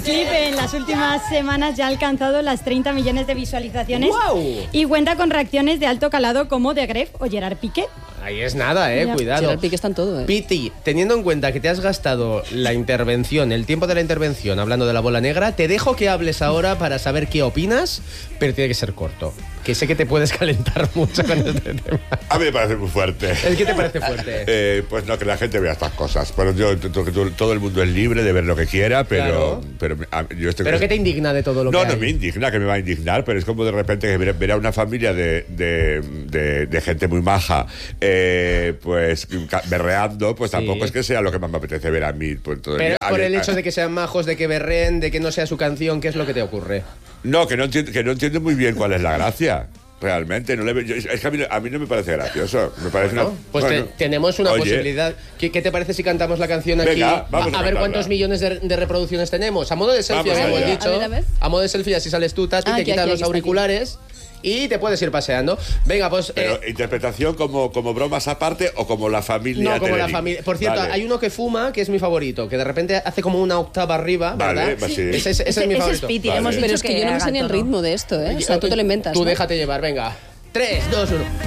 videoclip en las últimas semanas ya ha alcanzado las 30 millones de visualizaciones. ¡Wow! Y cuenta con reacciones de alto calado como de Gref o Gerard Piqué. Ahí es nada, Ya. cuidado. Gerard Piqué está en todo, Piti, teniendo en cuenta que te has gastado la intervención, el tiempo de la intervención hablando de la bola negra, te dejo que hables ahora para saber qué opinas, pero tiene que ser corto. Que sé que te puedes calentar mucho con este tema. A mí me parece muy fuerte. ¿El qué te parece fuerte? Pues no, que la gente vea estas cosas. Bueno, todo el mundo es libre de ver lo que quiera, pero, Claro. yo estoy... ¿Pero qué te indigna de todo lo que No, hay? no me indigna, que me va a indignar, pero es como de repente que ver a una familia de gente muy maja, pues berreando, pues tampoco Sí. es que sea lo que más me apetece ver a mí. Pues, todo Pero día. por el hecho de que sean majos, de que berren, de que no sea su canción, ¿qué es lo que te ocurre? No, que no entiendo muy bien cuál es la gracia. Realmente, no le veo- es que a mí no me parece gracioso. Me parece Bueno, una- pues bueno, tenemos una oye, posibilidad. ¿Qué te parece si cantamos la canción aquí? Venga, vamos a ver cantarla. cuántos millones de reproducciones tenemos. A modo de selfie, Vamos habíamos allá. dicho. A ver. A modo de selfie, así sales tú, Tati, te Aquí, quitas aquí, los está auriculares y te puedes ir paseando. Venga, pues... Pero interpretación como bromas aparte o como la familia. no, como la Telerín. familia. Por cierto, Vale. hay uno que fuma, que es mi favorito, que de repente hace como una octava arriba, Vale, ¿verdad? pues sí. Ese es mi Ese favorito. es Piti, Vale. hemos Pero dicho es que yo no me sé haga ni el todo. ritmo de esto, ¿eh? O sea, tú te lo inventas. Tú ¿no? déjate llevar, venga. 3, 2, 1.